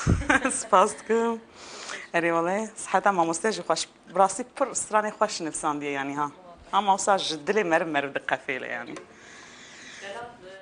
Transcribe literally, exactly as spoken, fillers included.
سپاس دکم. اری والله صحت ما مستجی خوش براستی پر استرانی خوش نفسان دیه یعنی ها. هم اوسا جدلی مرم مرم دقفیله یعنی.